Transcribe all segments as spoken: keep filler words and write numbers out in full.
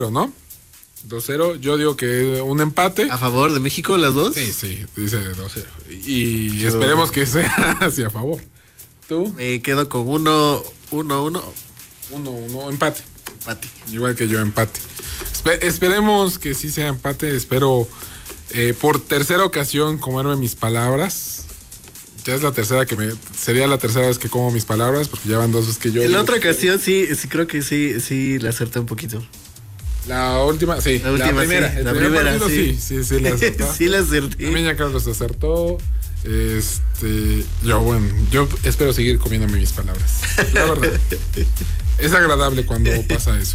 ¿no? dos cero, yo digo que un empate. ¿A favor de México las dos? Sí, sí, dice dos cero. Y yo... esperemos que sea hacia favor. ¿Tú? Me quedo con uno, uno, uno. Uno, uno, empate. Empate. Igual que yo, empate. Espe- esperemos que sí sea empate. Espero eh, por tercera ocasión comerme mis palabras. Ya es la tercera que me... Sería la tercera vez que como mis palabras, porque ya van dos veces que yo... En la otra ocasión sí, sí creo que sí, sí la acerté un poquito. La última, sí. La, última, la primera. Sí, el la primer primera, partido, sí. sí. Sí, sí, la acertó. Sí la acerté. También ya Carlos acertó. Este... Yo, bueno, yo espero seguir comiéndome mis palabras. La verdad. Es agradable cuando pasa eso.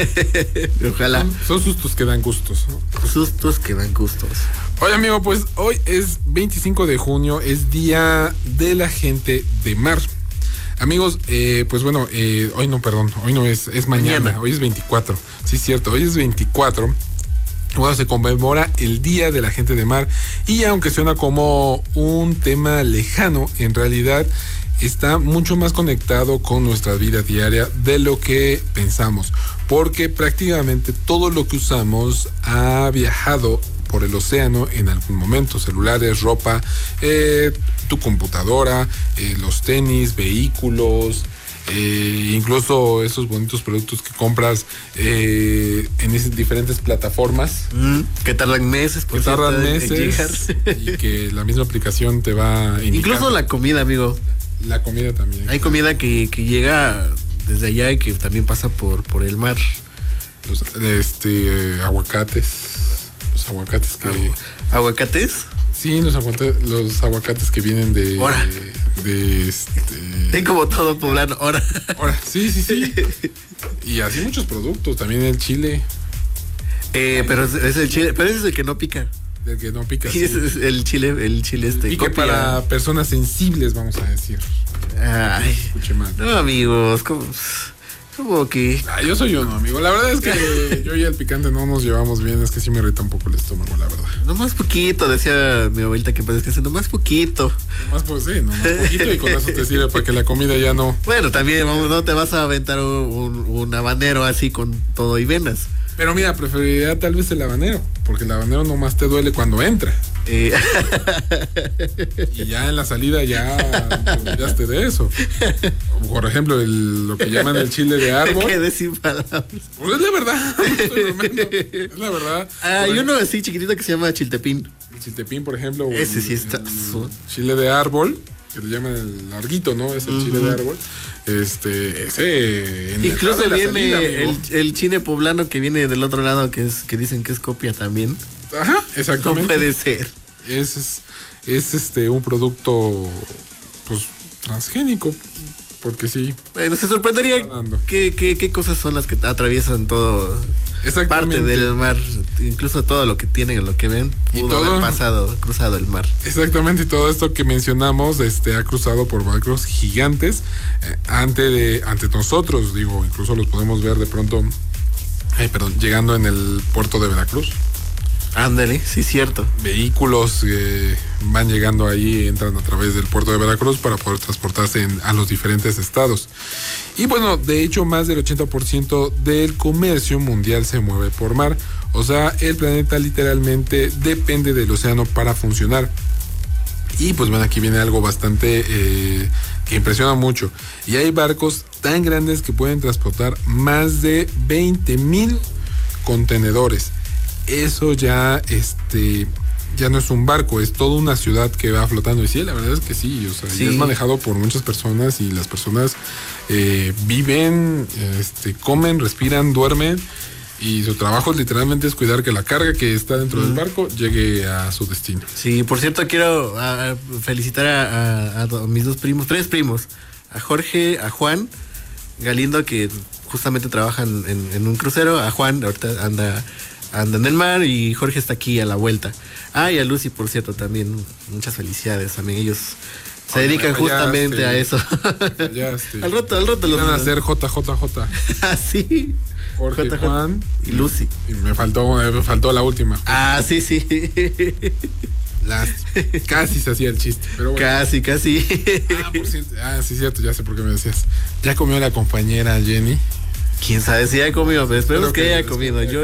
Ojalá. Son, son sustos que dan gustos, ¿no? Sustos que dan gustos. Oye, amigo, pues hoy es veinticinco de junio, es Día de la Gente de Mar. Amigos, eh, pues bueno, eh, hoy no, perdón, hoy no es, es mañana, mañana, hoy es veinticuatro. Sí, es cierto, hoy es veinticuatro. Bueno, se conmemora el Día de la Gente de Mar. Y aunque suena como un tema lejano, en realidad está mucho más conectado con nuestra vida diaria de lo que pensamos, porque prácticamente todo lo que usamos ha viajado por el océano en algún momento: celulares, ropa, eh, tu computadora, eh, los tenis, vehículos, eh, incluso esos bonitos productos que compras eh, en esas diferentes plataformas mm, que tardan meses, por que cierto, tardan meses y que la misma aplicación te va indicando. Incluso la comida, amigo. La comida también. Hay comida que, que llega desde allá y que también pasa por, por el mar. Los este, aguacates. Los aguacates que... ¿Aguacates? Sí, los aguacates, los aguacates que vienen de... Ahora. De, de este... Es como todo poblano, ahora. Ahora, sí, sí, sí. Y así muchos productos, también el chile. Eh, pero es, es el chile, pero ese es el que no pica. El que no pica. Sí, sí. Es el chile, el chile este. Y que copia. Para personas sensibles, vamos a decir. Ay. Escuche mal. No, amigos, ¿cómo, cómo que? Ah, yo soy uno, amigo. La verdad es que yo y el picante no nos llevamos bien. Es que sí me irrita un poco el estómago, la verdad. Nomás poquito, decía mi abuelita que parece que hace nomás poquito. Nomás pues sí, nomás poquito y con eso te sirve para que la comida ya no. Bueno, también vamos, no te vas a aventar un, un, un habanero así con todo y venas. Pero mira, preferiría tal vez el habanero, porque el habanero nomás te duele cuando entra. Eh. Y ya en la salida ya te olvidaste de eso. Por ejemplo, el, lo que llaman el chile de árbol. Quedé sin palabras. Pues es la verdad, no estoy bromeando, es la verdad. Ah, hay uno así chiquitito que se llama chiltepín. El chiltepín, por ejemplo. Ese el, sí está. El chile de árbol, que le llaman el larguito, ¿no? Es el uh-huh. chile de árbol. Este, ese. En Incluso el viene salida, el, el chile poblano que viene del otro lado, que es que dicen que es copia también. Ajá, exactamente. No puede ser. Es, es, es este un producto, pues, transgénico, porque sí. Bueno, se sorprendería qué, qué, qué cosas son las que atraviesan todo. Parte del mar, incluso todo lo que tienen, lo que ven, pudo todo, haber pasado, cruzado el mar. Exactamente, y todo esto que mencionamos este, ha cruzado por barcos gigantes eh, ante, de, ante nosotros, digo, incluso los podemos ver de pronto, ay, perdón, llegando en el puerto de Veracruz. Ándale, sí, cierto. Vehículos que eh, van llegando ahí, entran a través del puerto de Veracruz para poder transportarse en, a los diferentes estados. Y bueno, de hecho, más del ochenta por ciento del comercio mundial se mueve por mar. O sea, el planeta literalmente depende del océano para funcionar. Y pues bueno, aquí viene algo bastante eh, que impresiona mucho. Y hay barcos tan grandes que pueden transportar más de veinte mil contenedores. Eso ya, este, ya no es un barco, es toda una ciudad que va flotando. Y sí, la verdad es que sí, o sea, sí. Es manejado por muchas personas y las personas eh, viven, este, comen, respiran, duermen y su trabajo literalmente es cuidar que la carga que está dentro mm. del barco llegue a su destino. Sí, por cierto, quiero a, felicitar a, a, a mis dos primos, tres primos, a Jorge, a Juan Galindo, que justamente trabajan en, en un crucero, a Juan, ahorita anda... anda en el mar, y Jorge está aquí a la vuelta. Ah, y a Lucy, por cierto, también muchas felicidades. También ellos se Oye, dedican justamente este, a eso. Ya este, al rato, al rato los van a hacer J J J. Ah, sí. Jorge, J J Juan y Lucy. Y me faltó, me faltó la última. Ah, sí, sí. Las, casi se hacía el chiste, pero bueno. Casi, casi. Ah, por cierto, ah, sí, cierto, ya sé por qué me decías. ¿Ya comió la compañera Jenny? Quién sabe si ya comió, pero esperemos que, que haya comido. Yo